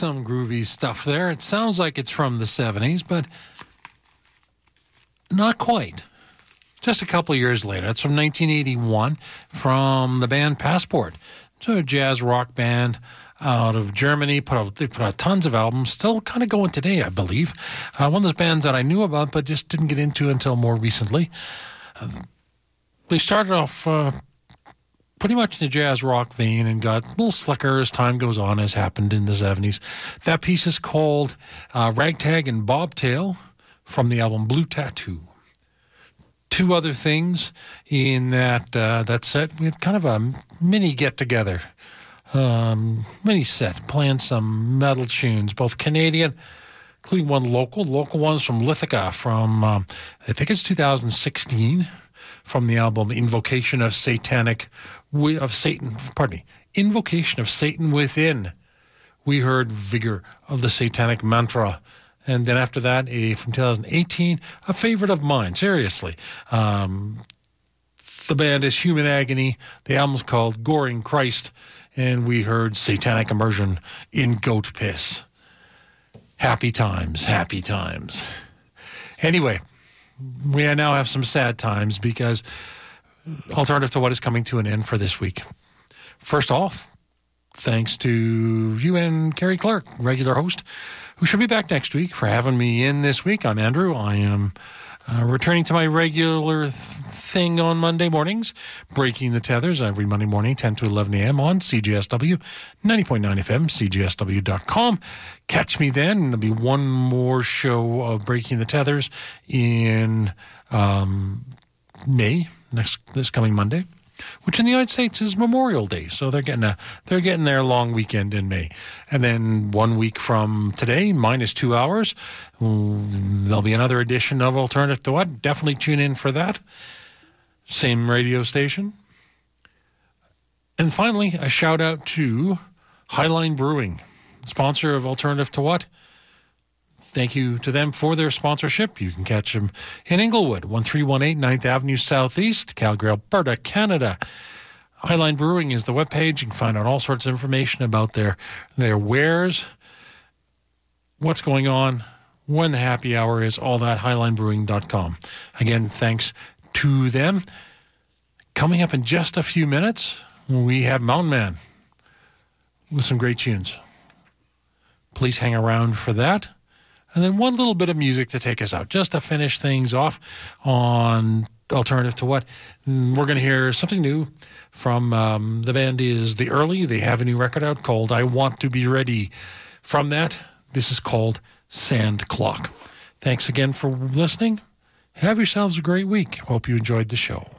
some groovy stuff there. It sounds like it's from the 70s, but not quite. Just a couple of years later. It's from 1981 from the band Passport. It's a jazz rock band out of Germany. They put out tons of albums. Still kind of going today, I believe. One of those bands that I knew about but just didn't get into until more recently. They started off pretty much in the jazz rock vein and got a little slicker as time goes on, as happened in the 70s. That piece is called Ragtag and Bobtail from the album Blue Tattoo. Two other things in that set. We had kind of a mini get-together, mini set, playing some metal tunes, both Canadian, including one local. Local one's from Lithica from, I think it's 2016, from the album Invocation of Satan Within. We heard Vigor of the Satanic Mantra. And then after that, from 2018, a favorite of mine, seriously. The band is Human Agony. The album's called Goring Christ. And we heard Satanic Immersion in Goat Piss. Happy times, happy times. Anyway, we now have some sad times because Alternative to What is coming to an end for this week. First off, thanks to you and Carrie Clark, regular host, who should be back next week, for having me in this week. I'm Andrew. I am returning to my regular thing on Monday mornings, Breaking the Tethers, every Monday morning, 10 to 11 a.m. on CJSW, 90.9 FM, CJSW.com. Catch me then. There'll be one more show of Breaking the Tethers in May, this coming Monday, which in the United States is Memorial Day. So they're getting their long weekend in May. And then 1 week from today, minus 2 hours, there'll be another edition of Alternative to What. Definitely tune in for that. Same radio station. And finally, a shout out to Highline Brewing, sponsor of Alternative to What. Thank you to them for their sponsorship. You can catch them in Inglewood, 1318 9th Avenue Southeast, Calgary, Alberta, Canada. Highline Brewing is the webpage. You can find out all sorts of information about their wares, what's going on, when the happy hour is, all that, highlinebrewing.com. Again, thanks to them. Coming up in just a few minutes, we have Mountain Man with some great tunes. Please hang around for that. And then one little bit of music to take us out, just to finish things off on Alternative to What. We're going to hear something new from the band is The Early. They have a new record out called I Want to Be Ready. From that, this is called Sand Clock. Thanks again for listening. Have yourselves a great week. Hope you enjoyed the show.